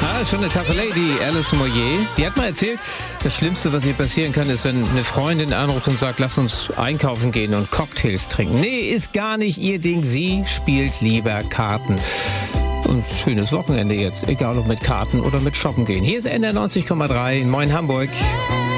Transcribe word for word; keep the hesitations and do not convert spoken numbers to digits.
Ah, schon eine taffe Lady, Alice Moyer. Die hat mal erzählt, das Schlimmste, was ihr passieren kann, ist, wenn eine Freundin anruft und sagt, lass uns einkaufen gehen und Cocktails trinken. Nee, ist gar nicht ihr Ding. Sie spielt lieber Karten. Und schönes Wochenende jetzt, egal ob mit Karten oder mit Shoppen gehen. Hier ist N R neunzig Komma drei. Moin Hamburg.